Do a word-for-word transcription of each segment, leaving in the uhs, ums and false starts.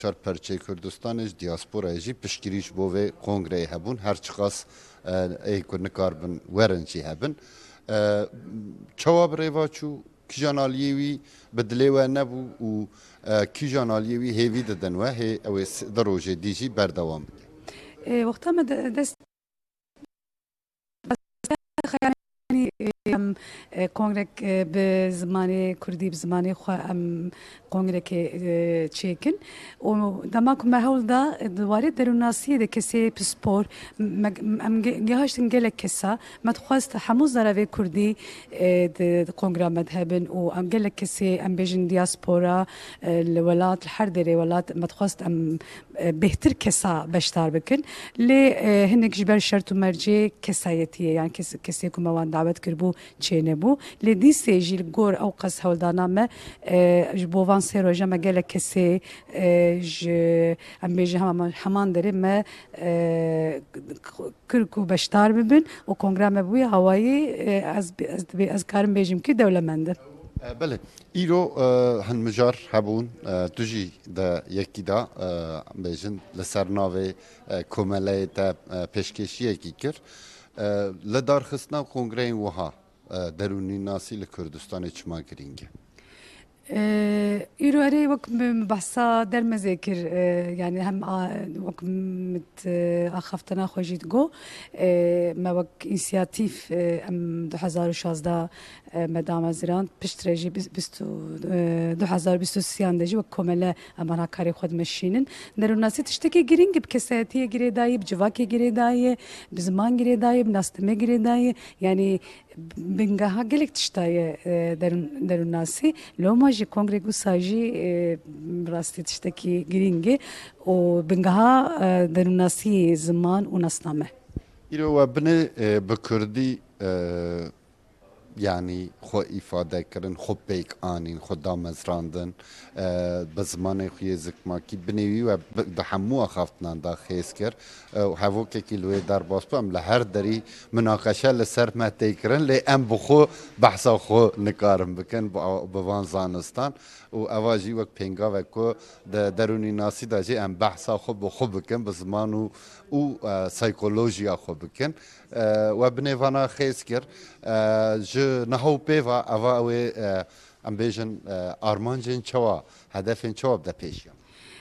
چار پرچه کردستانش دیاسپورا جی پشکریش بوه کنگره هبون هر چقاس ای که نکاربن ورنجی هبن چواب ریوا چو کجانالیوی بدلی و نبو و کجانالیوی هیوی دادن و هی اوی دروجه دیجی بردوام وقتا ما دست ام کنگره به زمانی کردی به زمانی خو ام کنگره که چیکن و دما که محول دا دواری دروناسی ده کسی پسپور ام گهاشتن گله کسا متخواست هموز داره کردی ده کنگره مذهبن و ام گله کسی ام بیشن دیاسپورا الولات هر دری ولات متخواست ام بهتر کسا بشتر بکن لی هنگ جبر شرط و مرجع کسایتیه یعنی کس کسی که موان دعوت کربو چه نبو لدی سیجیل گور او قص هولدانا ما جبوان سیروجا ما گله کسی ج ام بیجی هم همان داره ما کرکو بشتر ببین و کنگره ما بوی هوایی از از از کارم بیجیم که دولمنده بله ایرو هنمجار هبون تجی دا یکی دا بیشن لسرناوی کماله تا پیشکشیه کی کر لدار خستنا کنگره وها درونی ناسی لکردستان چما گرینگه ایرو اری وقت بحثا در مذاکر يعني هم وقت مت أخفتنا خوجيت جو ما وقت إنسياتيف أم دو هزار وشازده مدام زران بشتريجي بستو دو هزار بستو سيان دجي وقت كمله أمانا كاري خود مشينن درو ناسي تشتكي جرينج بكساتية جريداي بجواكي جريداي بزمان جريداي بناستمة جريداي يعني بنجاها قلك تشتاي درو درو ناسي لو ما جي كونغريغو ساجي راستي تشتكي جرينجي وبنجاها درو ناسي زمان وناسنامه ایرو بنه بکردی يعني خو إفادة كرن خو بيك آنين خو دامز راندن بزمان خوي زكماكي بنيوي و بحمو أخافتنا دا خيس كر وحفو كي لوي دار باسبو أم لهر داري مناقشة لسر ما تيكرن لي أم بخو بحثا خو نكارم بكن بوان زانستان و أواجي وك بينغا وكو دروني ناسي دا جي أم بحثا خو بخو بكن بزمانو و سايكولوجيا خو بكن و بنيوانا خيس كر ج نهو بيفا أوا أوي أم بيجن أرمانجين شوا هدفين شوا بدا بيشيا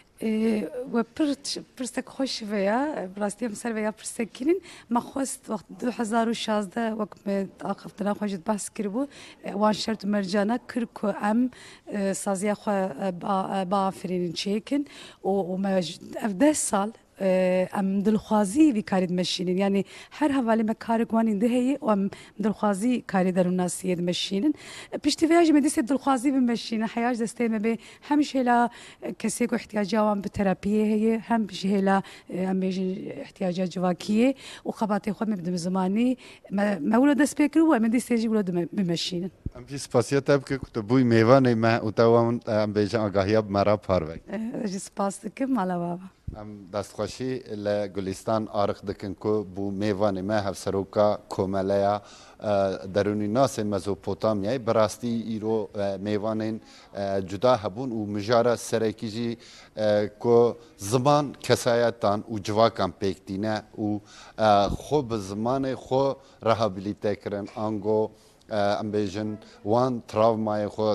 و پرت پرستک خوش ویا براستی هم سر ویا پرستکینن ما خواست وقت دو هزار و شازده وقت من آخفتنا خوشت بحث کربو وان شرط مرجانا کرکو ام سازیا خو با فرین چیکن و ما افده سال ام دلخوازی وی کاری دمشینن یعنی هر حوالی ما کاری کوانی دهی و ام دلخوازی کاری درون ناسیه دمشینن پیشتی ویاج مدیس دلخوازی بمشینن حیاج دسته ما به همیشه لا کسی کو احتیاج جوان به تراپیه هی هم بشه لا ام بیش احتیاجات جواکیه و خباتی خود مبدم زمانی ما ولد دست بکر و مدیس یجی ولد بمشینن ام جی سپاسیت اب که کتبوی میوان ما اتوام ام بیش آگاهیاب مرا پاروک جی سپاس دکم مالا بابا ام دستخوشی لگلستان آرخ دکن کو بو میوان ما هف سروکا کوملیا درونی ناس مزوپوتامیای براستی ایرو میوانین جدا هبون و مجارا سرکیجی کو زمان کسایتان و جواکان پیکتینه و خوب زمان خو رهابیلیته کرن آنگو ام بیجن وان تراومای خو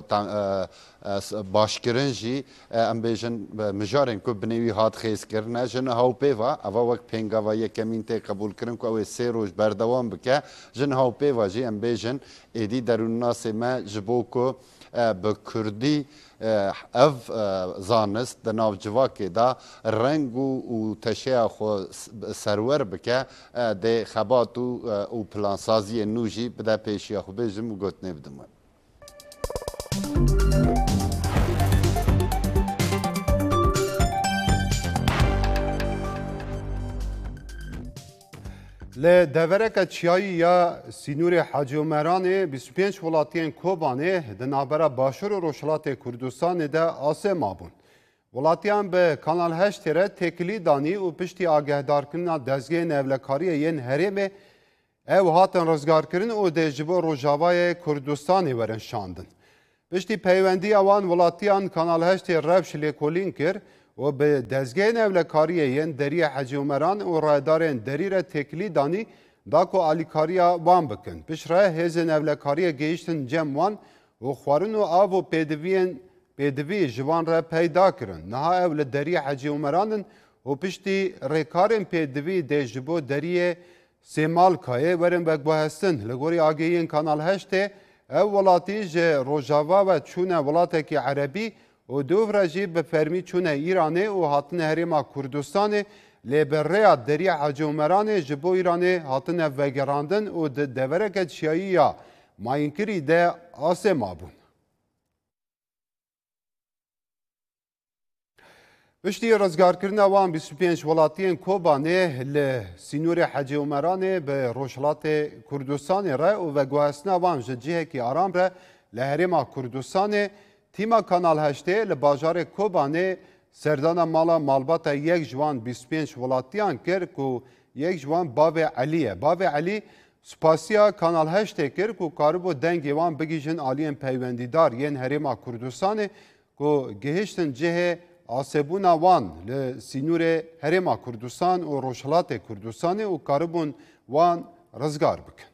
باشکرین جی ام بیجن مجارن کو بنوی هات خیز کرنه جن هاو پیوا اوا وقت پینگا و یکمین ته قبول کرن کو او سه روز بردوام بکه جن هاو پیوا جی ام بیجن ایدی درون ناس ما جبو کو به کردی اف زانست د ناو جواکی دا رنگ و تشیع خو سرور بکه د خبات و پلانسازی نوجی بده پیشی خو بجم و گوت نبدم لدورک چیایی یا سینور حاجی عمران بیست و پنج ولاتین کوبانه دنابرا باشور و روشلات کردستان ده آسه مابون. ولاتیان به کانال هشت تره تکلی دانی و پشتی آگهدار کنن دزگه نولکاری ین هرمه او هاتن رزگار کرن و دجبو روژاوای کردستانی ورن شاندن. پشتی پیوندی اوان ولاتیان کانال هشت روش لیکولین کر و به دزگه نولکاریه ین دری حجی عمران و رایدارین دری را تکلی دانی داکو آلیکاریا وان بکن. پشره هز نولکاریه گیشتن جم وان و خوارن و آو و پیدوین پیدوی جوان را پیدا کرن. نها اول دری حجی عمران و پشتی ریکارن پیدوی دیجبو دری سیمال کایه ورن بگبو هستن. لگوری آگهین کانال هشته او ولاتی جه روژاوا و چونه ولاتکی عربی و دو رجی به فرمی چونه ایرانه و هاتن هریما کردستانه لیبریا دری حاجی عمرانه جبو ایرانه هاتن وگراندن و دورکت شیایی یا ماینکری ده آسه مابون. پشتی رزگارکردن وان بیست و پنج ولاتین کوبانه لسینور حاجی عمرانه به روشلات کردستان را و وگوهستن وان جدیه که آرام را لهریما کردستان تیما کانال هشته لباجار کوبانه سردان مالا مالبات یک جوان بیست و پنج ولاتیان کرد که یک جوان باو علیه. باو علی سپاسیا کانال هشته کرد که کاربو دنگی وان بگیجن آلین پیوندیدار ین هریما کردستان که گهشتن جه آسبونا وان لسینور هریما کردستان و روشلات کردستان و کاربون وان رزگار بکن.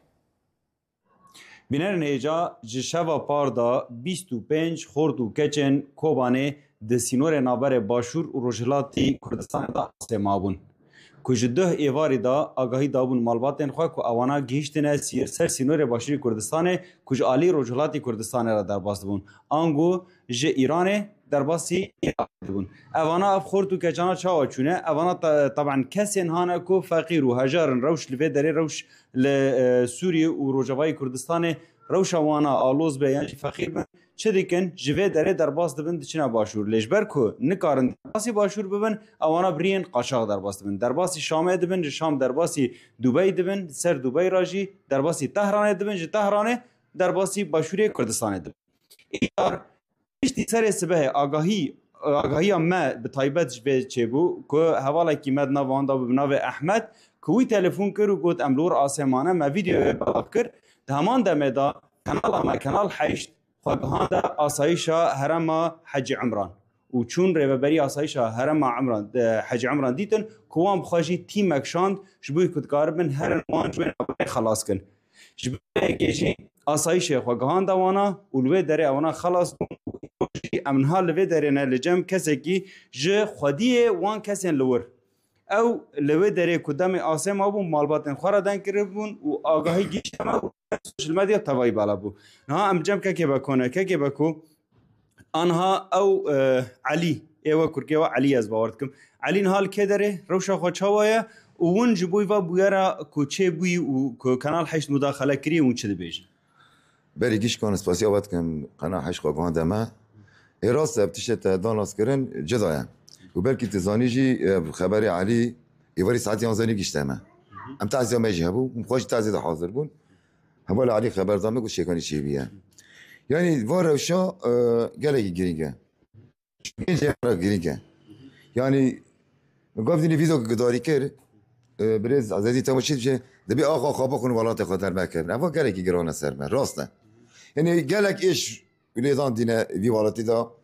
بینرن ایجا جشوا پاردا بیست و پنج خورد و کچن کوبانه د سینور نابر باشور و روشلاتی کردستان دا استمابون. کج ده ایواری دا آگاهی دابون مالباتن خواه که اوانا گیشتنه سیر سر سینور باشوری کردستان کج آلی روشلاتی کردستان را در باست بون. آنگو جه ایرانه در باسی ایران بون. اوانا اف خورد و کچانا چاوا چونه اوانا طبعا کسی هانا کو فقیر و هجارن روش لوی داره روش لسوریه و روجوای کردستان روش وانا آلوز به یعنی فقیر بن چه دیکن جوه داره در باس دبن چنا باشور لجبر کو نکارن باسی باشور ببن اوانا برین قاچاق در باس دبن در باسی شام دبن شام در باسی دبی دبن سر دبی راجی در باسی تهران دبن ج تهران در باسی باشوری کردستان دبن ایار اشتی سر سبه آگاهی آگاهی ما به تایبت به چه بو که حوالا کی مد نوان دا بناو احمد کوی تلفن کرد و گفت املور آسمانه ما ویدیو بلاغ کرد همان دمه دا کانال ما کانال حشت خواهان دا آسایشا هرما حج عمران و چون ریوبری آسایشا هرما عمران حج عمران دیتن کوام بخواجی تیم اکشاند جبوی کدکار بن هر وان جبوی خلاص کن جبوی گیجی آسایش خواهان دا وانا اولوی داره وانا خلاص کن امنها لوی داره نه لجم کسی کی ج خودی وان کسی لور او لوی داره کدام آسم آبون مالباتن خورا دن کربون و آگاهی گیشتم و سوشل مدیا توایی بالا بو نه ام جم که که بکنه که که بکو آنها او علی ایوا کرکی و علی از باورد کم علی نهال که داره روشا خود چاوایا و اون جبوی و بویرا کوچه بوی و کانال حشت مداخله کری اون چه بیش بری گیش کن اسپاسی آباد کم قناه حشت خواهان دمه راست ابتشت داناس کرن جدایم و بلکه تزانی جی خبر علی ایواری ساعتی آنزانی گیشتمه ام تعزیه میجی هبو مخواهش تعزیه حاضر بون حوال علی خبر دامه گوش شکانی چی بیه یعنی واروشا گلگی گرینگه اینجا گرینگه یعنی گفت اینی ویزو که داری کرد برز عزیزی تماشید بشه دبی آقا خوابا کنه ولات خاطر مکرد اما گلگی گرانه سر من راسته یعنی گلگ ایش نیزان دینه وی والاتی دا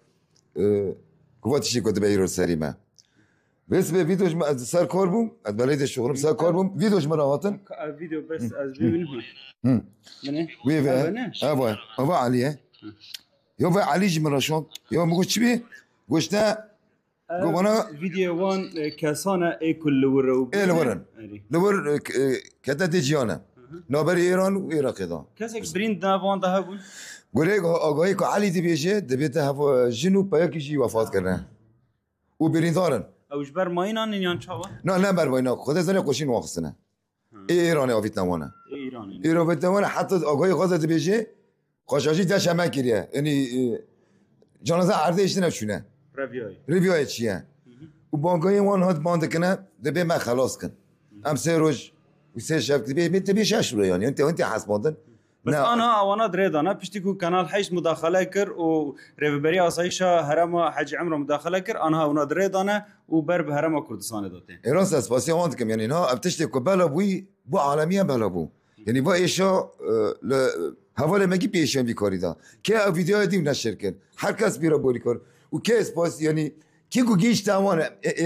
قواتشی کده به ایران سریمه بس به ویدیوش من از سر کار بوم از بلید شغلم سر کار بوم ویدیوش من راواتن ویدیو بس از ببینم هم منه وی وی آوا آوا علیه یا و علی جمراشون یا مگوش چی بی گوش نه گوانا ویدیو وان کسانه ای کل لورو ای لورن لور کتا دیجیانه نابری ایران و عراق دا کسی برین دوان ده بود گوره آگاهی که علی دی بیشه دبیت هفا جنو پیاکیشی وفات کرده و برین دارن اوش بر ماینان نیان چاوا نه نه بر ماینا خود از قشین واخصنه ای ایرانی آفیت نمانه ایرانی ایران آفیت نمانه حتی آگاهی خواست دی بیشه قاشاشی دش همه کریه یعنی جانازه عرضه اشتی نفشونه رویای رویای چیه و بانگاهی وان هات بانده کنه دبی من خلاص کن ام سه روز و سه شب دبی می تبی شش رو یعنی انت انت حسباندن بس انا اوانا دريدانا بشتي كو كانال حيش مداخله كر و ريفبري اسايشا هرم حج عمره مداخله كر انا اوانا دريدانا و برب هرم كردستان داتين راس اسباسي عندكم يعني ها بتشتي كبالا بوي بو عالميا بلا بو يعني بو ايشا ل حواله مگی پیشن بیکاری دا که ویدیو دیم نشر کن هر کس بیرا بولی کار و که اسپاس یعنی کی کو گیش تاوانه